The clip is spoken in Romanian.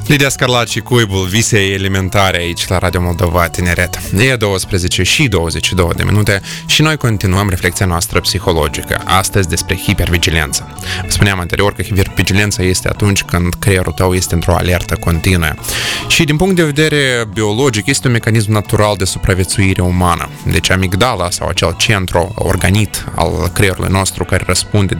Lidia Scarlaci, Cuibul, visei elementare aici la Radio Moldova Tineret. E 12 și 22 de minute și noi continuăm reflexia noastră psihologică, astăzi despre hipervigilență. Vă spuneam anterior că hipervigilența este atunci când creierul tău este într-o alertă continuă. Și din punct de vedere biologic este un mecanism natural de supraviețuire umană. Deci amigdala sau acel centru organit al creierului nostru care răspunde